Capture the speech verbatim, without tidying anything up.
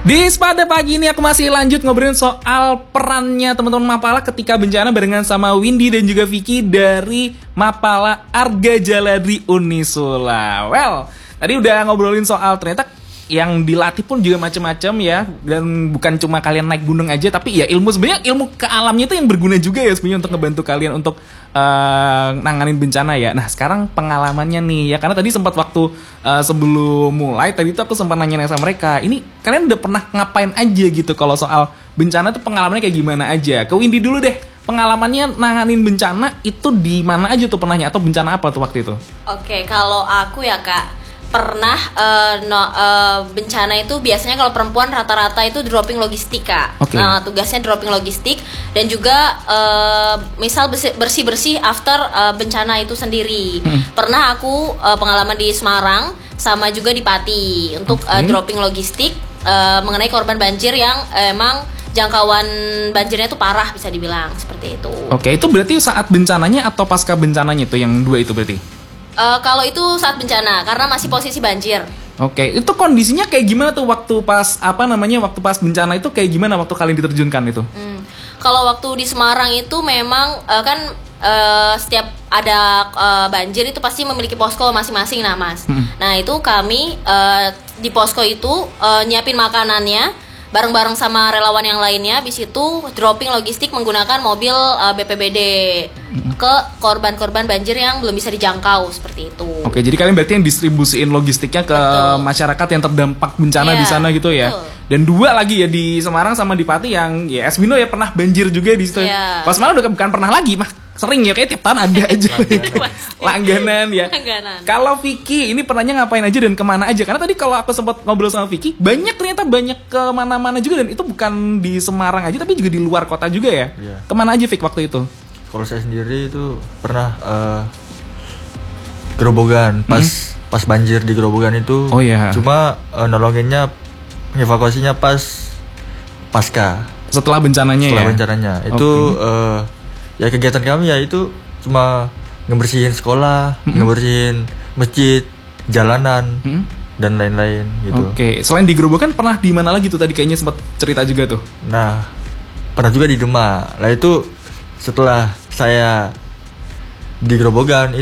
Di pada pagi ini aku masih lanjut ngobrolin soal perannya teman-teman Mapala ketika bencana barengan sama Windy dan juga Vicky dari Mapala Arga Jaladri Unisula. Well, tadi udah ngobrolin soal ternyata yang dilatih pun juga macam-macam ya, dan bukan cuma kalian naik gunung aja, tapi ya ilmu sebenarnya ilmu ke alamnya itu yang berguna juga ya sebenarnya untuk ngebantu kalian untuk uh, nanganin bencana ya. Nah sekarang pengalamannya nih ya, karena tadi sempat waktu uh, sebelum mulai tadi tuh aku sempat nanya sama mereka, ini kalian udah pernah ngapain aja gitu kalau soal bencana tuh pengalamannya kayak gimana aya? Ke Windy dulu deh, pengalamannya nanganin bencana itu di mana aja tuh pernahnya, atau bencana apa tuh waktu itu? Oke, kalau aku ya kak pernah uh, no, uh, bencana itu biasanya kalau perempuan rata-rata itu dropping logistik kak. Okay. Nah tugasnya dropping logistik dan juga uh, misal bersih-bersih after uh, bencana itu sendiri. Hmm. Pernah aku uh, pengalaman di Semarang sama juga di Pati untuk okay. uh, dropping logistik uh, mengenai korban banjir yang uh, emang jangkauan banjirnya itu parah bisa dibilang seperti itu. Oke, okay, itu berarti saat bencananya atau pasca bencananya tuh yang dua itu berarti? Uh, kalau itu saat bencana karena masih posisi banjir. Oke, itu kondisinya kayak gimana tuh waktu pas apa namanya waktu pas bencana itu kayak gimana waktu kalian diterjunkan itu? Hmm. Kalau waktu di Semarang itu memang uh, kan uh, setiap ada uh, banjir itu pasti memiliki posko masing-masing, nah mas. Hmm. Nah itu kami uh, di posko itu uh, nyiapin makanannya bareng-bareng sama relawan yang lainnya. Habis itu dropping logistik menggunakan mobil uh, B P B D ke korban-korban banjir yang belum bisa dijangkau seperti itu. Oke, jadi kalian berarti yang distribusiin logistiknya ke betul. Masyarakat yang terdampak bencana yeah, di sana gitu ya. Betul. Dan dua lagi ya di Semarang sama di Pati yang ya Esmino ya pernah banjir juga di situ. Yeah. Pas malah udah bukan pernah lagi mah. Sering ya, kayak tiap tahun ada aja. Langganan ya. Kalau Vicky ini pernahnya ngapain aja dan kemana aja? Karena tadi kalau aku sempat ngobrol sama Vicky, banyak ternyata banyak kemana-mana juga, dan itu bukan di Semarang aja tapi juga di luar kota juga ya. Yeah. Kemana aja Vicky waktu itu? Kalau saya sendiri itu pernah uh, Gerobogan pas hmm? pas banjir di Gerobogan itu. Oh iya. Cuma uh, nolonginnya evakuasinya pas pasca. Setelah bencananya Setelah ya. bencananya itu okay. uh, ya kegiatan kami ya itu cuma ngebersihin sekolah, hmm? ngebersihin masjid, jalanan. Hmm? Dan lain-lain gitu. Oke, okay. Selain di Gerobogan pernah di mana lagi tuh tadi kayaknya sempat cerita juga tuh? Nah, pernah juga di Demak. Lah itu setelah saya di Gerobogan